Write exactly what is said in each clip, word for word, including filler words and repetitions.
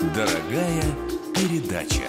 Дорогая передача.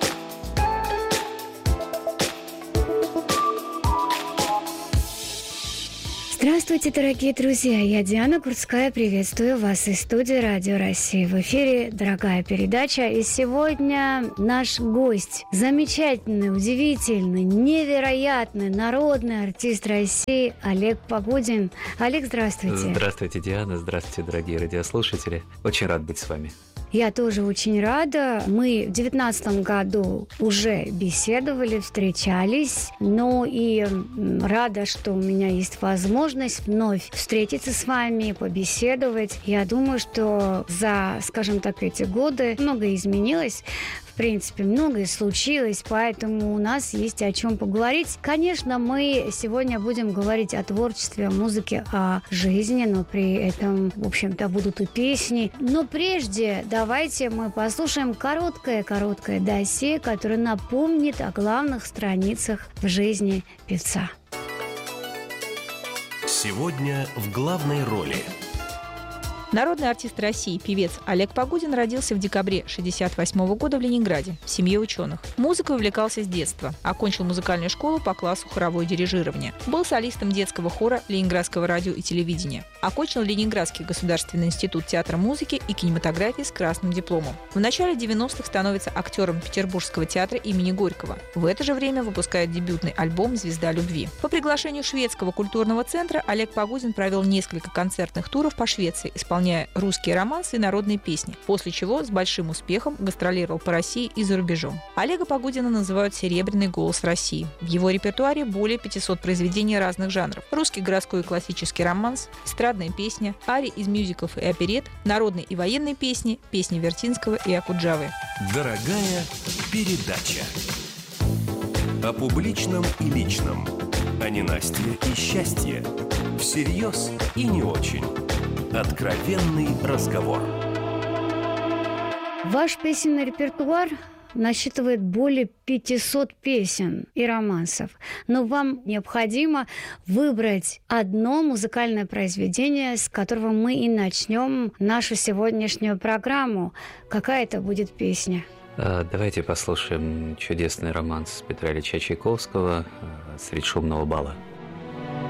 Здравствуйте, дорогие друзья! Я Диана Гурцкая, приветствую вас из студии Радио России. В эфире «Дорогая передача». И сегодня наш гость, замечательный, удивительный, невероятный народный артист России Олег Погодин. Олег, здравствуйте! Здравствуйте, Диана! Здравствуйте, дорогие радиослушатели! Очень рад быть с вами. Я тоже очень рада. Мы в две тысячи девятнадцатом году уже беседовали, встречались, но и рада, что у меня есть возможность вновь встретиться с вами, побеседовать. Я думаю, что за, скажем так, эти годы многое изменилось. В принципе, многое случилось, поэтому у нас есть о чем поговорить. Конечно, мы сегодня будем говорить о творчестве, о музыке, о жизни, но при этом, в общем-то, будут и песни. Но прежде давайте мы послушаем короткое-короткое досье, которое напомнит о главных страницах в жизни певца. Сегодня в главной роли. Народный артист России, певец Олег Погодин родился в декабре шестьдесят восьмого года в Ленинграде, в семье ученых. Музыкой увлекался с детства. Окончил музыкальную школу по классу хоровое дирижирование. Был солистом детского хора Ленинградского радио и телевидения. Окончил Ленинградский государственный институт театра музыки и кинематографии с красным дипломом. В начале девяностых становится актером Петербургского театра имени Горького. В это же время выпускает дебютный альбом «Звезда любви». По приглашению Шведского культурного центра Олег Погодин провел несколько концертных туров по Швеции, исполняя русские романсы и народные песни, после чего с большим успехом гастролировал по России и за рубежом. Олега Погодина называют «серебряный голос России». В его репертуаре более пятисот произведений разных жанров: русский городской и классический романс, эстрадная песня, арии из мюзиклов и оперет, народные и военные песни, песни Вертинского и Акуджавы. Дорогая передача. О публичном и личном, о ненастье и счастье, всерьез и не очень. Откровенный разговор. Ваш песенный репертуар насчитывает более пятисот песен и романсов. Но вам необходимо выбрать одно музыкальное произведение, с которого мы и начнем нашу сегодняшнюю программу. Какая это будет песня? Давайте послушаем чудесный романс Петра Ильича Чайковского «Средь шумного бала».